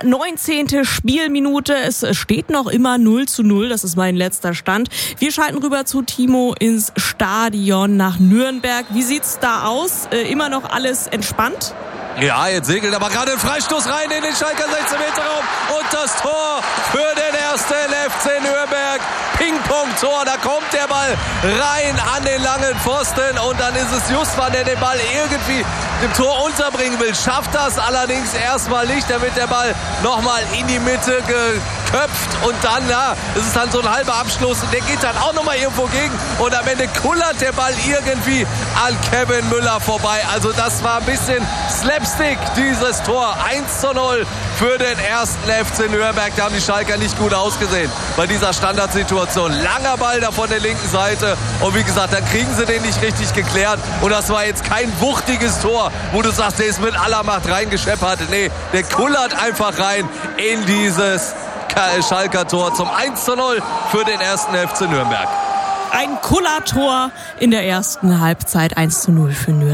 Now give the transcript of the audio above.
19. Spielminute. Es steht noch immer 0:0. Das ist mein letzter Stand. Wir schalten rüber zu Timo ins Stadion nach Nürnberg. Wie sieht's da aus? Immer noch alles entspannt? Ja, jetzt segelt aber gerade ein Freistoß rein in den Schalker 16-Meter-Raum und das Tor für den 1. FC Nürnberg. Ping-Pong-Tor, da kommt der Ball rein an den langen Pfosten und dann ist es Justwan, der den Ball irgendwie im Tor unterbringen will. Schafft das allerdings erstmal nicht, da wird der Ball nochmal in die Mitte geköpft und dann, ja, ist es dann so ein halber Abschluss und der geht dann auch nochmal irgendwo gegen und am Ende kullert der Ball irgendwie an Kevin Müller vorbei. Also das war ein bisschen Slapstick, dieses Tor. 1:0 für den 1. FC Nürnberg. Da haben die Schalker nicht gut ausgesehen bei dieser Standardsituation. Langer Ball da von der linken Seite und wie gesagt, dann kriegen sie den nicht richtig geklärt und das war jetzt kein wuchtiges Tor, wo du sagst, der ist mit aller Macht reingescheppert. Nee, der kullert einfach rein in dieses Schalker Tor zum 1:0 für den 1. FC Nürnberg. Ein Kullertor in der ersten Halbzeit. 1:0 für Nürnberg.